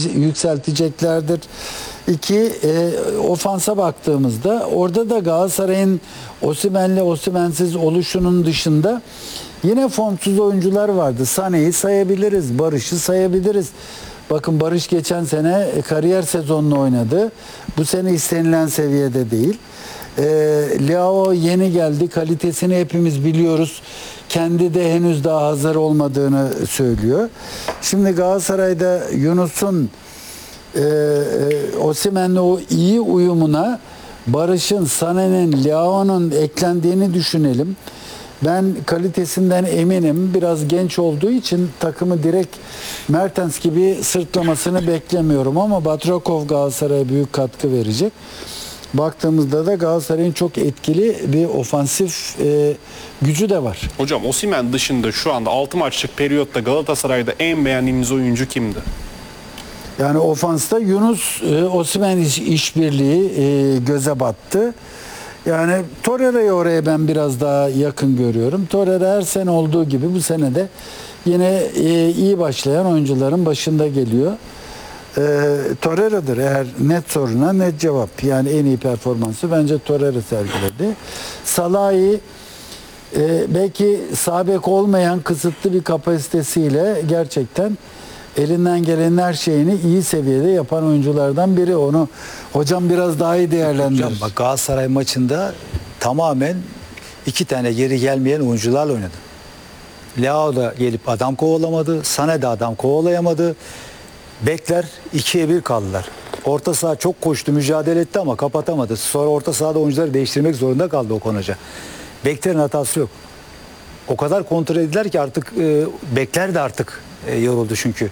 yükselteceklerdir. İki, ofansa baktığımızda orada da Galatasaray'ın Osimhen'le Osimhen'siz oluşunun dışında yine formsuz oyuncular vardı. Sané'yi sayabiliriz, Barış'ı sayabiliriz. Bakın Barış geçen sene kariyer sezonunu oynadı. Bu sene istenilen seviyede değil. Leao yeni geldi. Kalitesini hepimiz biliyoruz. Kendi de henüz daha hazır olmadığını söylüyor. Şimdi Galatasaray'da Yunus'un Osimhen'le o iyi uyumuna Barış'ın, Sané'nin, Leao'nun eklendiğini düşünelim. Ben kalitesinden eminim. Biraz genç olduğu için takımı direkt Mertens gibi sırtlamasını beklemiyorum ama Batrakov Galatasaray'a büyük katkı verecek. Baktığımızda da Galatasaray'ın çok etkili bir ofansif gücü de var. Hocam Osimhen dışında şu anda 6 maçlık periyotta Galatasaray'da en beğendiğiniz oyuncu kimdi? Yani ofansta Yunus Osimhen işbirliği göze battı. Yani Torreira'yı oraya ben biraz daha yakın görüyorum. Torreira her sene olduğu gibi bu sene de yine iyi başlayan oyuncuların başında geliyor. Torreira'dır eğer net soruna net cevap. Yani en iyi performansı bence Torreira sergiledi. Salah'ı belki sağ bek olmayan kısıtlı bir kapasitesiyle gerçekten elinden gelen her şeyini iyi seviyede yapan oyunculardan biri. Onu hocam biraz daha iyi değerlendirir. Hocam bak Galatasaray maçında tamamen 2 tane geri gelmeyen oyuncularla oynadı. Leao da gelip adam kovalamadı. Sané de adam kovalayamadı. Bekler 2'ye 1 kaldılar. Orta saha çok koştu, mücadele etti ama kapatamadı. Sonra orta sahada oyuncuları değiştirmek zorunda kaldı Okan Hoca. Beklerin hatası yok. O kadar kontrol ettiler ki artık bekler de artık yoruldu çünkü.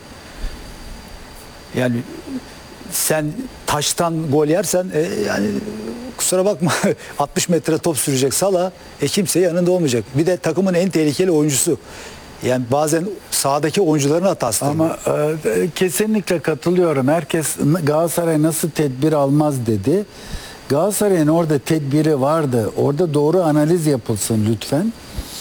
Yani sen taştan gol yersen yani kusura bakma 60 metre top sürecek Salah kimse yanında olmayacak. Bir de takımın en tehlikeli oyuncusu. Yani bazen sahadaki oyuncuların hatası. Ama kesinlikle katılıyorum. Herkes Galatasaray nasıl tedbir almaz dedi. Galatasaray'ın orada tedbiri vardı. Orada doğru analiz yapılsın lütfen.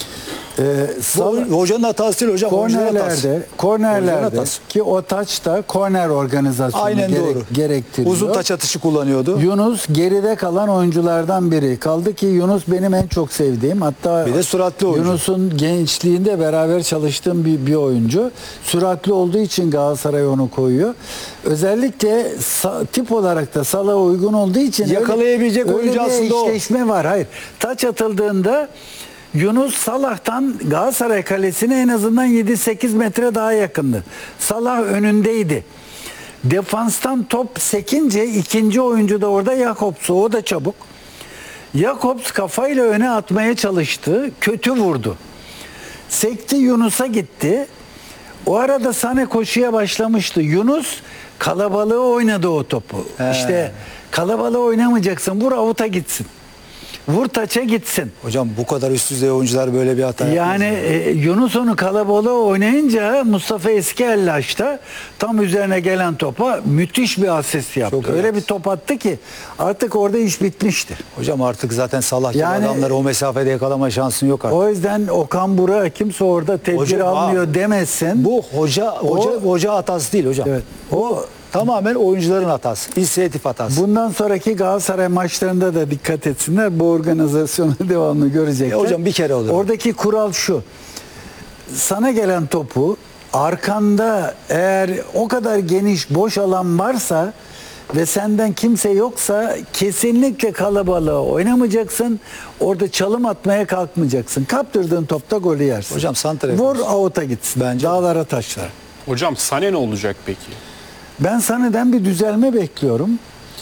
Hocanın hatası değil hocam. Kornerlerde ki o taç da korner organizasyonu gerektiriyor. Uzun taç atışı kullanıyordu. Yunus geride kalan oyunculardan biri. Kaldı ki Yunus benim en çok sevdiğim. Hatta bir de süratli oyuncu. Yunus'un gençliğinde beraber çalıştığım bir oyuncu. Süratli olduğu için Galatasaray onu koyuyor. Özellikle tip olarak da Salah'a uygun olduğu için yakalayabilecek oyuncu aslında o. Eşleşme var. Hayır. Taç atıldığında Yunus Salah'tan Galatasaray kalesine en azından 7-8 metre daha yakındı. Salah önündeydi. Defanstan top sekince ikinci oyuncu da orada Jakobs. O da çabuk. Jakobs kafayla öne atmaya çalıştı. Kötü vurdu. Sekti Yunus'a gitti. O arada Sané koşuya başlamıştı. Yunus kalabalığı oynadı o topu. İşte kalabalığı oynamayacaksın. Vur avuta gitsin. Vur taça gitsin. Hocam bu kadar üst düzey oyuncular böyle bir hata yapmaz. Yani Yunus onu kalabalığı oynayınca Mustafa Eskellaş da tam üzerine gelen topa müthiş bir asist yaptı. Çok öyle bir top attı ki artık orada iş bitmişti. Hocam artık zaten Salah gibi adamları o mesafede yakalama şansın yok artık. O yüzden Okan Buruk kimse orada tedbir almıyor demesin. Bu hoca hatası değil hocam. Evet. O tamamen oyuncuların hatası. İnisiyatif hatası. Bundan sonraki Galatasaray maçlarında da dikkat etsinler. Bu organizasyonu devamlı görecekler. Hocam bir kere olur. Oradaki kural şu. Sana gelen topu arkanda eğer o kadar geniş boş alan varsa ve senden kimse yoksa kesinlikle kalabalığı oynamayacaksın. Orada çalım atmaya kalkmayacaksın. Kaptırdığın topta golü yersin. Hocam santrafor. Vur avuta gitsin. Bence dağlara taşlara. Hocam Sané ne olacak peki? Ben Sané'den bir düzelme bekliyorum.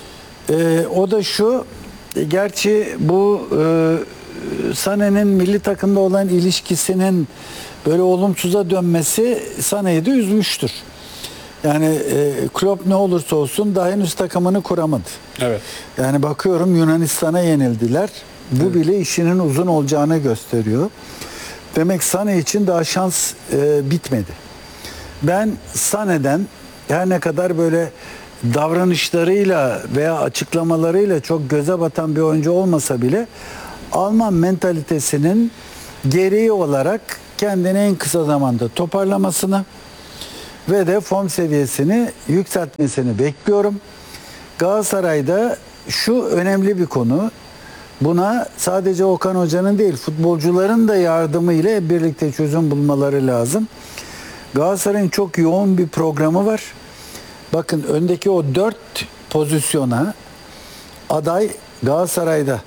O da şu, gerçi bu Sané'nin milli takımda olan ilişkisinin böyle olumsuza dönmesi Sané'yi de üzmüştür. Yani Klopp ne olursa olsun daha henüz takımını kuramadı. Evet. Yani bakıyorum Yunanistan'a yenildiler. Bu bile işinin uzun olacağını gösteriyor. Demek Sané için daha şans bitmedi. Ben Sané'den her ne kadar böyle davranışlarıyla veya açıklamalarıyla çok göze batan bir oyuncu olmasa bile Alman mentalitesinin gereği olarak kendini en kısa zamanda toparlamasını ve de form seviyesini yükseltmesini bekliyorum. Galatasaray'da şu önemli bir konu. Buna sadece Okan Hoca'nın değil, futbolcuların da yardımıyla hep birlikte çözüm bulmaları lazım. Galatasaray'ın çok yoğun bir programı var. Bakın öndeki o 4 pozisyona aday Galatasaray'da.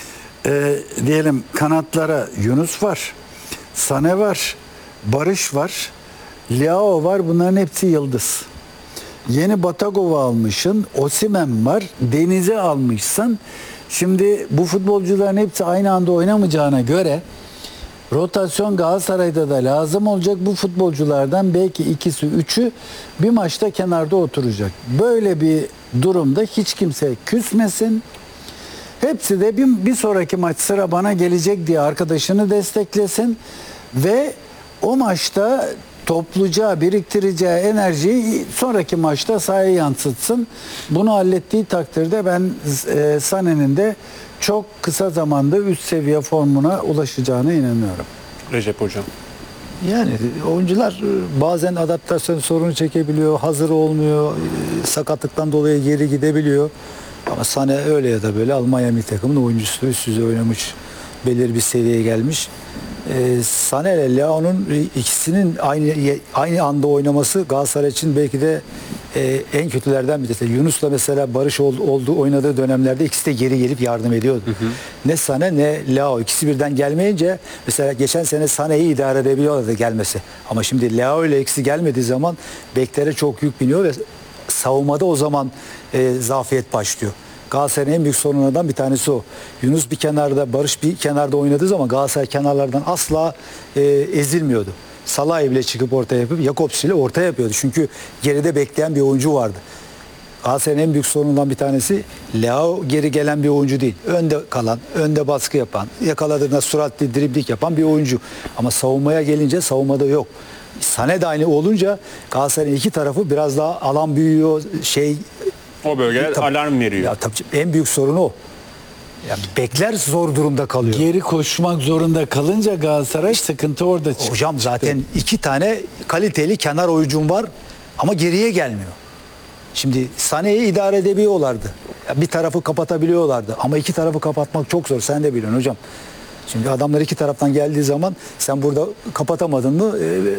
Diyelim kanatlara Yunus var, Sane var, Barış var, Leao var. Bunların hepsi yıldız. Yeni Batagov'u almışsın, Osimhen var, Deniz'i almışsın. Şimdi bu futbolcuların hepsi aynı anda oynamayacağına göre rotasyon Galatasaray'da da lazım olacak. Bu futbolculardan belki ikisi, üçü bir maçta kenarda oturacak. Böyle bir durumda hiç kimse küsmesin. Hepsi de bir sonraki maç sıra bana gelecek diye arkadaşını desteklesin ve o maçta topluca biriktireceği enerjiyi sonraki maçta sahaya yansıtsın. Bunu hallettiği takdirde ben Sané'nin de çok kısa zamanda üst seviye formuna ulaşacağına inanıyorum. Recep Hocam. Yani oyuncular bazen adaptasyon sorunu çekebiliyor, hazır olmuyor, sakatlıktan dolayı geri gidebiliyor. Ama Sané öyle ya da böyle Almanya milli takımının oyuncusu, üst düzey oynamış, belirli bir seviyeye gelmiş. Sané ile Leao'nun ikisinin aynı anda oynaması Galatasaray için belki de en kötülerden birisi. Yunus'la mesela Barış oynadığı dönemlerde ikisi de geri gelip yardım ediyordu. Ne Sané ne Leao ikisi birden gelmeyince mesela geçen sene Sané'yi idare edebiliyorlardı gelmesi. Ama şimdi Leao ile ikisi gelmediği zaman beklere çok yük biniyor ve savunmada o zaman zafiyet başlıyor. Galatasaray'ın en büyük sorunlardan bir tanesi o. Yunus bir kenarda, Barış bir kenarda oynadığı zaman Galatasaray kenarlardan asla ezilmiyordu. Salah'ı bile çıkıp ortaya yapıp Jakobs ile ortaya yapıyordu. Çünkü geride bekleyen bir oyuncu vardı. Galatasaray'ın en büyük sorunundan bir tanesi Leao geri gelen bir oyuncu değil. Önde kalan, önde baskı yapan, yakaladığında süratli driblik yapan bir oyuncu. Ama savunmaya gelince savunmada yok. Sané de aynı olunca Galatasaray'ın iki tarafı biraz daha alan büyüyor, O bölgeler alarm veriyor. Ya tabii en büyük sorun o. Yani bekler zor durumda kalıyor. Geri koşmak zorunda kalınca Galatasaray sıkıntı orada çıktı. Hocam zaten iki tane kaliteli kenar oyuncum var ama geriye gelmiyor. Şimdi Sané'yi idare edebiliyorlardı. Ya bir tarafı kapatabiliyorlardı ama iki tarafı kapatmak çok zor. Sen de biliyorsun hocam. Şimdi adamlar iki taraftan geldiği zaman sen burada kapatamadın mı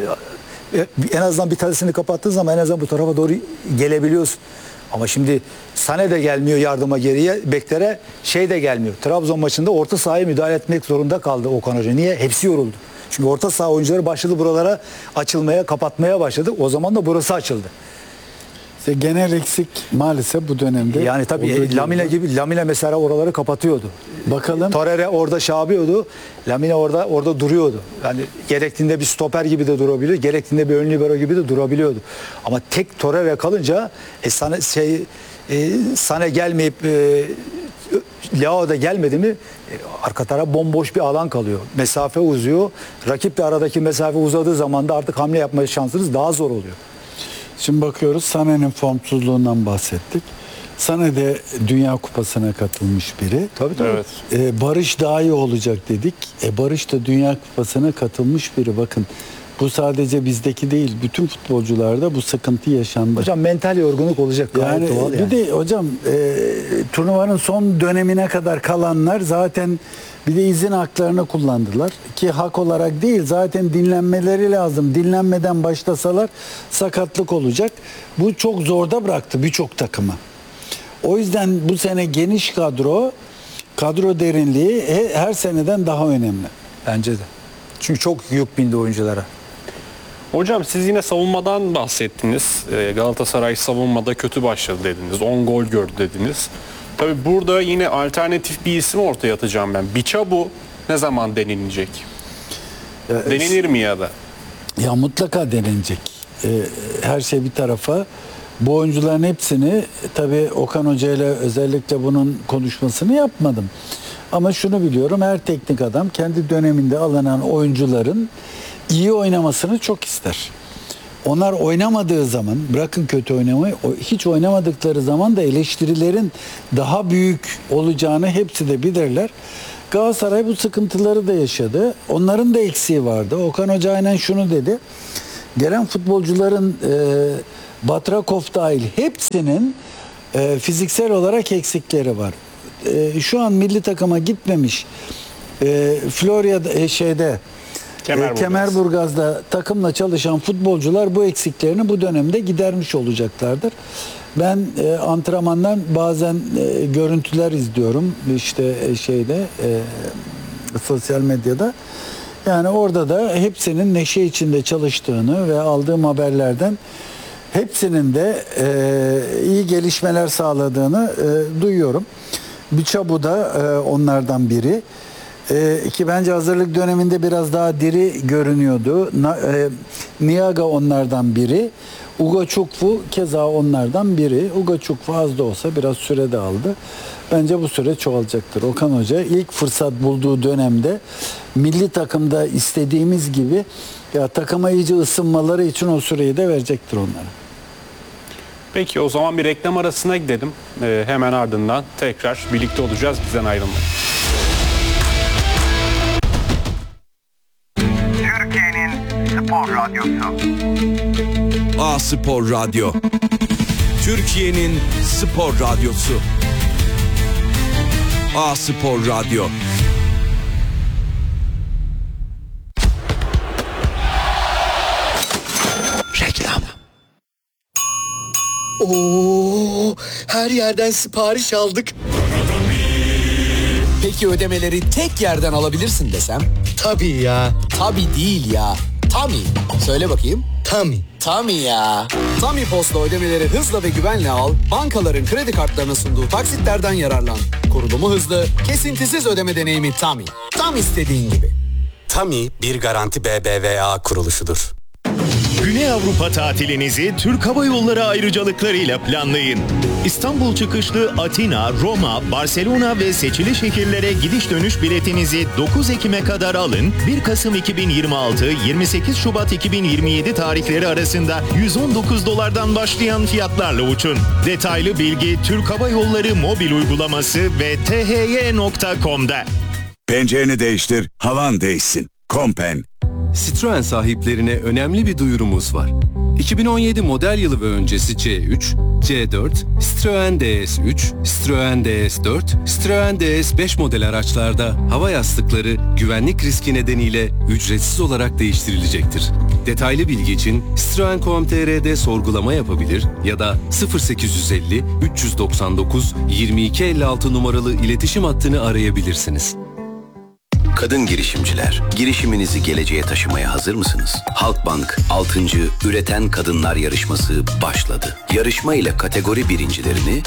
en azından bir tanesini kapattığın zaman en azından bu tarafa doğru gelebiliyorsun. Ama şimdi Sané de gelmiyor yardıma geriye, beklere de gelmiyor. Trabzon maçında orta sahaya müdahale etmek zorunda kaldı Okan Hoca. Niye? Hepsi yoruldu. Çünkü orta saha oyuncuları başladı buralara açılmaya, kapatmaya başladı. O zaman da burası açıldı. İşte genel eksik maalesef bu dönemde. Yani tabii Lamine mesela oraları kapatıyordu. Bakalım. Torreira orada yapıyordu. Lamine orada duruyordu. Yani gerektiğinde bir stoper gibi de durabiliyor, gerektiğinde bir ön libero gibi de durabiliyordu. Ama tek Torreira kalınca Sané gelmeyip Leao da gelmedi mi arka taraf bomboş bir alan kalıyor. Mesafe uzuyor. Rakip de aradaki mesafe uzadığı zaman da artık hamle yapma şansınız daha zor oluyor. Şimdi bakıyoruz Sané'nin formsuzluğundan bahsettik. Sané de Dünya Kupası'na katılmış biri. Tabii. Evet. Barış daha iyi olacak dedik. Barış da Dünya Kupası'na katılmış biri. Bakın bu sadece bizdeki değil. Bütün futbolcularda bu sıkıntı yaşandı. Hocam mental yorgunluk olacak. Yani Doğal bir de hocam turnuvanın son dönemine kadar kalanlar zaten bir de izin haklarını kullandılar. Ki hak olarak değil zaten dinlenmeleri lazım. Dinlenmeden başlasalar sakatlık olacak. Bu çok zorda bıraktı birçok takımı. O yüzden bu sene geniş kadro derinliği her seneden daha önemli. Bence de. Çünkü çok yük bindi oyunculara. Hocam siz yine savunmadan bahsettiniz. Galatasaray savunmada kötü başladı dediniz. 10 gol gördü dediniz. Tabii burada yine alternatif bir isim ortaya atacağım ben. Biçabu ne zaman denilecek? Denenir mi ya da? Ya mutlaka denenecek. Her şey bir tarafa. Bu oyuncuların hepsini tabii Okan Hoca ile özellikle bunun konuşmasını yapmadım. Ama şunu biliyorum, her teknik adam kendi döneminde alınan oyuncuların iyi oynamasını çok ister. Onlar oynamadığı zaman, bırakın kötü oynamayı, hiç oynamadıkları zaman da eleştirilerin daha büyük olacağını hepsi de bilirler. Galatasaray bu sıkıntıları da yaşadı. Onların da eksiği vardı. Okan Hoca aynen şunu dedi. Gelen futbolcuların Batrakov dahil hepsinin fiziksel olarak eksikleri var. Şu an milli takıma gitmemiş Florya'da Kemerburgaz'da takımla çalışan futbolcular bu eksiklerini bu dönemde gidermiş olacaklardır. Ben antrenmandan bazen görüntüler izliyorum işte sosyal medyada. Yani orada da hepsinin neşe içinde çalıştığını ve aldığım haberlerden hepsinin de iyi gelişmeler sağladığını duyuyorum. Biçabu da onlardan biri. Ki bence hazırlık döneminde biraz daha diri görünüyordu. Niaga onlardan biri. Ugo Çukwu keza onlardan biri. Ugo Çukwu az da olsa biraz süre de aldı. Bence bu süre çoğalacaktır. Okan Hoca ilk fırsat bulduğu dönemde milli takımda istediğimiz gibi takıma iyice ısınmaları için o süreyi de verecektir onlara. Peki o zaman bir reklam arasına gidelim. Hemen ardından tekrar birlikte olacağız. Bizden ayrılmayın. Türkiye'nin spor radyosu. A Spor Radyo. Türkiye'nin spor radyosu. A Spor Radyo. Reklam. Oo, her yerden sipariş aldık. Peki ödemeleri tek yerden alabilirsin desem? Tabii ya. Tabii değil ya. Tami. Söyle bakayım. Tami. Tami ya. Tami Post'la ödemeleri hızla ve güvenle al. Bankaların kredi kartlarına sunduğu taksitlerden yararlan. Kurulumu hızlı, kesintisiz ödeme deneyimi Tami. Tam istediğin gibi. Tami bir garanti BBVA kuruluşudur. Güney Avrupa tatilinizi Türk Hava Yolları ayrıcalıklarıyla planlayın. İstanbul çıkışlı Atina, Roma, Barcelona ve seçili şehirlere gidiş dönüş biletinizi 9 Ekim'e kadar alın. 1 Kasım 2026, 28 Şubat 2027 tarihleri arasında $119'dan başlayan fiyatlarla uçun. Detaylı bilgi Türk Hava Yolları mobil uygulaması ve thy.com'da. Pencereni değiştir, havan değişsin. Kompen. Citroen sahiplerine önemli bir duyurumuz var. 2017 model yılı ve öncesi C3, C4, Citroen DS3, Citroen DS4, Citroen DS5 model araçlarda hava yastıkları güvenlik riski nedeniyle ücretsiz olarak değiştirilecektir. Detaylı bilgi için Citroen.com.tr'de sorgulama yapabilir ya da 0850 399 2256 numaralı iletişim hattını arayabilirsiniz. Kadın girişimciler, girişiminizi geleceğe taşımaya hazır mısınız? Halkbank 6. Üreten Kadınlar Yarışması başladı. Yarışma ile kategori birincilerini